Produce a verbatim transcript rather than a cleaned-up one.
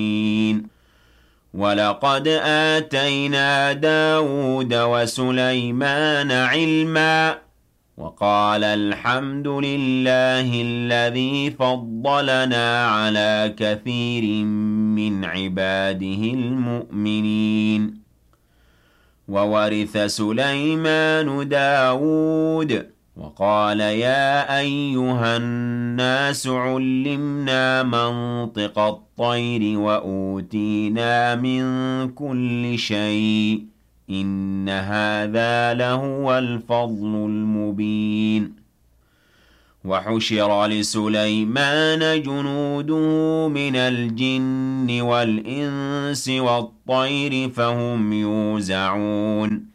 وَلَقَدْ آتَيْنَا دَاوُودَ وَسُلَيْمَانَ عِلْمًا ۖ وَقَالَ الْحَمْدُ لِلَّهِ الَّذِي فَضَّلَنَا عَلَىٰ كَثِيرٍ مِّنْ عِبَادِهِ الْمُؤْمِنِينَ وَوَرِثَ سُلَيْمَانُ دَاوُودَ وَقَالَ يَا أَيُّهَا النَّاسُ عُلِّمْنَا مَنطِقَ الطَّيْرِ وَأُوتِينَا مِن كُلِّ شَيْءٍ ۖ إِنَّ هَٰذَا لَهُوَ الْفَضْلُ الْمُبِينُ وَحُشِرَ لِسُلَيْمَانَ جُنُودُهُ مِنَ الْجِنِّ وَالْإِنسِ وَالطَّيْرِ فَهُمْ يُوزَعُونَ